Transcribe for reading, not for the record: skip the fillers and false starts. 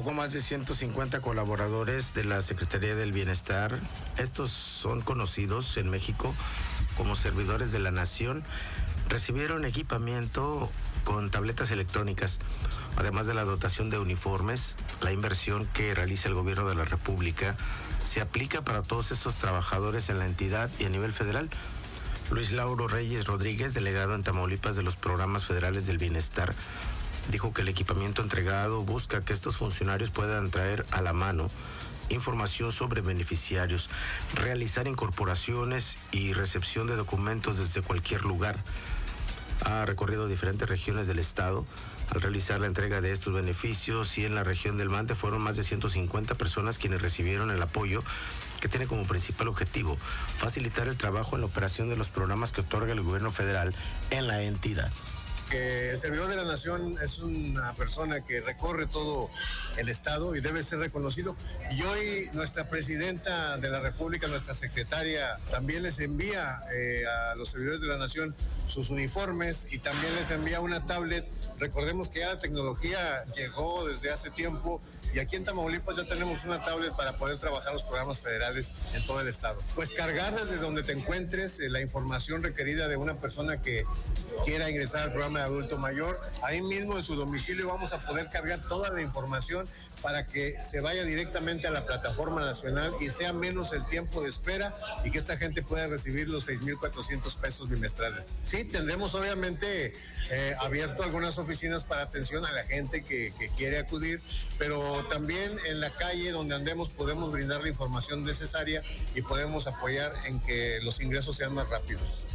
poco más de 150 colaboradores de la Secretaría del Bienestar. Estos son conocidos en México como servidores de la nación. Recibieron equipamiento con tabletas electrónicas, además de la dotación de uniformes. La inversión que realiza el gobierno de la República se aplica para todos estos trabajadores en la entidad y a nivel federal. Luis Lauro Reyes Rodríguez, delegado en Tamaulipas de los programas federales del bienestar, dijo que el equipamiento entregado busca que estos funcionarios puedan traer a la mano información sobre beneficiarios, realizar incorporaciones y recepción de documentos desde cualquier lugar. Ha recorrido diferentes regiones del estado al realizar la entrega de estos beneficios, y en la región del Mante fueron más de 150 personas quienes recibieron el apoyo, que tiene como principal objetivo facilitar el trabajo en la operación de los programas que otorga el gobierno federal en la entidad. El servidor de la nación es una persona que recorre todo el estado y debe ser reconocido, y hoy nuestra presidenta de la República, nuestra secretaria, también les envía a los servidores de la nación sus uniformes y también les envía una tablet. Recordemos que ya la tecnología llegó desde hace tiempo y aquí en Tamaulipas ya tenemos una tablet para poder trabajar los programas federales en todo el estado. Pues cargar desde donde te encuentres la información requerida de una persona que quiera ingresar al programa de adulto mayor, ahí mismo en su domicilio vamos a poder cargar toda la información para que se vaya directamente a la plataforma nacional y sea menos el tiempo de espera y que esta gente pueda recibir los 6,400 pesos bimestrales. Sí, tendremos obviamente abierto algunas oficinas para atención a la gente que quiere acudir, pero también en la calle donde andemos podemos brindar la información necesaria y podemos apoyar en que los ingresos sean más rápidos.